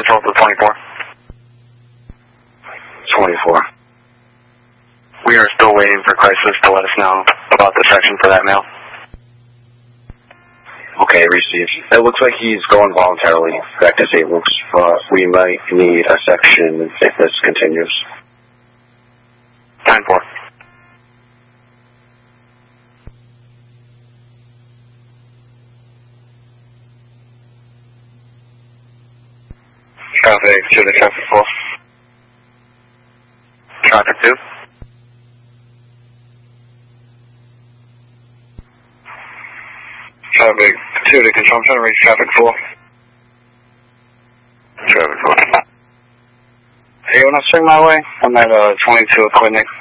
control to 24. 24. We are still waiting for crisis to let us know about the section for that mail. Okay, received. It looks like he's going voluntarily back to St. Luke's, but we might need a section if this continues. 10-4. Traffic to the traffic 4. Traffic 2. Traffic 2 to control. I'm trying to reach traffic 4. Traffic 4. Hey, you want to swing my way? I'm at 22 at Quidnick.